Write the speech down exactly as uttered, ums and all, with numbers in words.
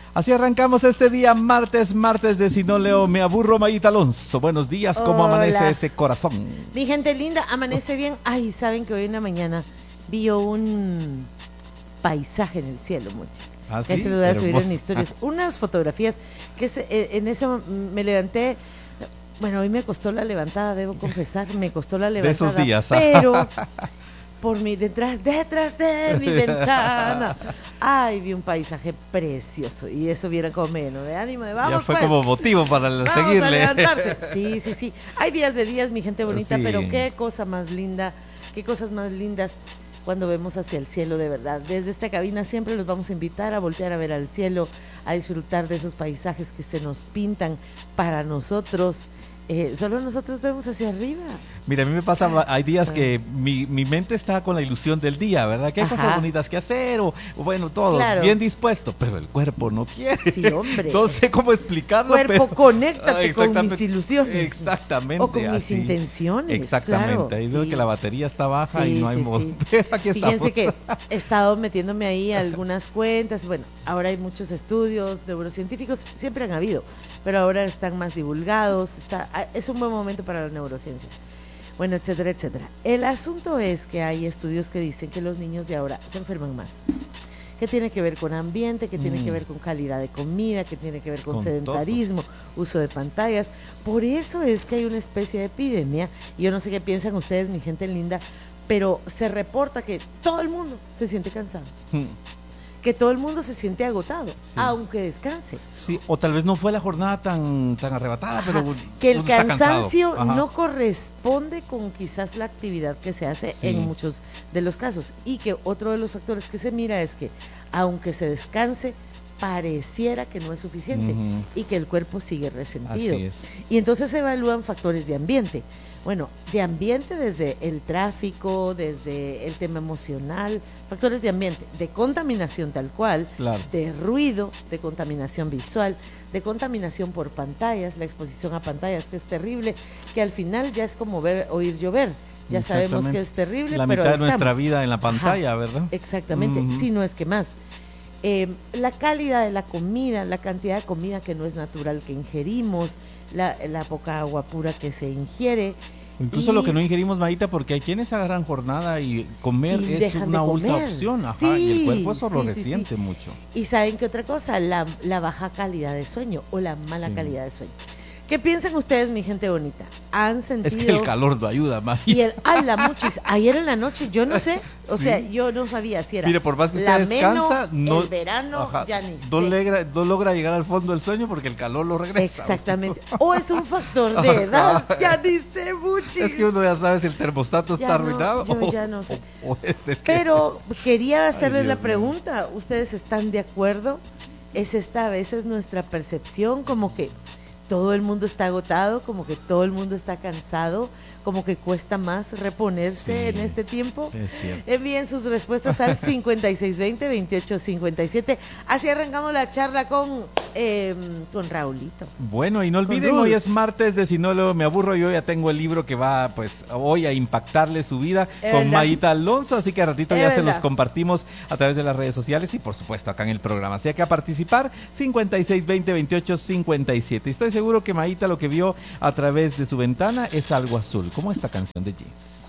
Así arrancamos este día, martes, martes de Si no leo me aburro, Mayita Alonso. Buenos días, ¿cómo Hola. amanece ese corazón? Mi gente linda, amanece bien. Ay, saben que hoy en la mañana vi yo un paisaje en el cielo, muchos. ¿Ah, sí? Eso lo voy a subir Hermoso. en historias. Unas fotografías que se, eh, en eso me levanté. Bueno, hoy me costó la levantada, debo confesar, me costó la levantada. De esos días. Pero por mi detrás, detrás de mi ventana, ay, vi un paisaje precioso y eso viene como menos de ánimo de vamos. Ya fue pues, como motivo para vamos seguirle. a levantarse. Sí, sí, sí. Hay días de días, mi gente bonita, Sí. pero qué cosa más linda, qué cosas más lindas cuando vemos hacia el cielo de verdad. Desde esta cabina siempre los vamos a invitar a voltear a ver al cielo, a disfrutar de esos paisajes que se nos pintan para nosotros. Eh, solo nosotros vemos hacia arriba. Mira, a mí me pasa, hay días que mi, mi mente está con la ilusión del día, ¿verdad? Que hay Ajá. cosas bonitas que hacer, o, o bueno, todo Claro. bien dispuesto, pero el cuerpo no quiere. Sí, hombre. No sé cómo explicarlo. Cuerpo, pero... conéctate Ah, con exactamente. mis ilusiones. Exactamente. O con mis así. intenciones. Exactamente. Claro, Ahí veo sí. que la batería está baja Sí, y no hay sí, modo. sí. Aquí Fíjense estamos. que he estado metiéndome ahí a algunas cuentas. Bueno, ahora hay muchos estudios neurocientíficos, siempre han habido, pero ahora están más divulgados. Está, es un buen momento para la neurociencia. Bueno, etcétera, etcétera. El asunto es que hay estudios que dicen que los niños de ahora se enferman más. Que tiene que ver con ambiente, que tiene Mm. que ver con calidad de comida, que tiene que ver con, Con sedentarismo, uso de pantallas. Por eso es que hay una especie de epidemia. Y yo no sé qué piensan ustedes, mi gente linda, pero se reporta que todo el mundo se siente cansado, Hmm. que todo el mundo se siente agotado, Sí. aunque descanse. Sí, o tal vez no fue la jornada tan tan arrebatada, Ajá, pero que el uno está cansado. cansancio Ajá. no corresponde con quizás la actividad que se hace Sí. en muchos de los casos, y que otro de los factores que se mira es que aunque se descanse pareciera que no es suficiente Ujú. y que el cuerpo sigue resentido. Así es. Y entonces se evalúan factores de ambiente. Bueno, de ambiente desde el tráfico, desde el tema emocional, factores de ambiente, de contaminación tal cual, Claro. de ruido, de contaminación visual, de contaminación por pantallas, la exposición a pantallas que es terrible, que al final ya es como ver oír llover. Ya sabemos Exactamente. que es terrible, La pero mitad ahí de nuestra estamos. vida en la pantalla, Ajá, ¿verdad? Exactamente, Ujú. si no es que más. Eh, la calidad de la comida, la cantidad de comida que no es natural que ingerimos, la, la poca agua pura que se ingiere. Incluso y, lo que no ingerimos, Maíta, porque hay quienes agarran jornada y comer y es dejan una de última comer. opción, ajá, Sí, y el cuerpo eso sí, lo sí, resiente sí. mucho. Y saben que otra cosa, la, la baja calidad de sueño o la mala Sí. calidad de sueño. ¿Qué piensan ustedes, mi gente bonita? ¿Han sentido? Es que el calor no ayuda, Maíta. Y el, a la muchis, ayer en la noche, yo no sé, o Sí. sea, yo no sabía si era Mire, por más que usted la descansa, meno, no, el verano, ajá, ya ni no, sé. logra, no logra llegar al fondo del sueño porque el calor lo regresa. Exactamente. O es un factor de edad, ya ni sé muchis. Es que uno ya sabe si el termostato Ya está no, arruinado yo o, ya no sé. o- o es el que- Pero quería hacerles Ay, la Dios mío. pregunta, ¿ustedes están de acuerdo? ¿Es esta a veces nuestra percepción como que todo el mundo está agotado, como que todo el mundo está cansado, como que cuesta más reponerse Sí, en este tiempo? es cierto. Envíen sus respuestas al cincuenta y seis veinte, veintiocho cincuenta y siete. Así arrancamos la charla con, eh, con Raulito. Bueno, y no olviden, Con hoy Rules. es martes de Si no lo me aburro, yo ya tengo el libro que va pues hoy a impactarle su vida Es con verdad. Mayita Alonso, así que a ratito Es ya se verdad. los compartimos a través de las redes sociales y por supuesto acá en el programa. Así que a participar, cincuenta y seis veinte, veintiocho cincuenta y siete. Estoy seguro que Mayita lo que vio a través de su ventana es algo azul, como esta canción de Jeans.